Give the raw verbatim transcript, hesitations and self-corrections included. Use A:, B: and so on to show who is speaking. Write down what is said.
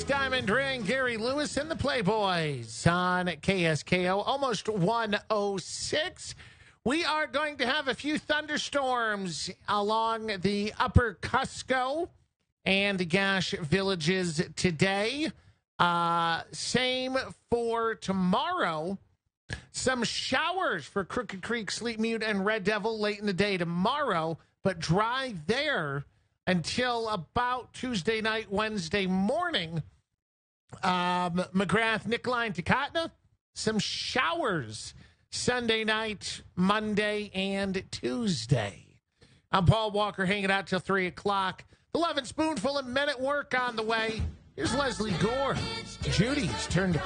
A: It's Diamond Ring, Gary Lewis, and the Playboys on K S K O, almost one oh six. We are going to have a few thunderstorms along the upper Cusco and the Gash villages today. Uh, same for tomorrow. Some showers for Crooked Creek, Sleep Mute, and Red Devil late in the day tomorrow, but dry there until about Tuesday night, Wednesday morning. Um, McGrath, Nicolline, Takatna, some showers Sunday night, Monday, and Tuesday. I'm Paul Walker, hanging out till three o'clock. The Love and Spoonful of Men at Work on the way. Here's Leslie Gore. Judy's turn to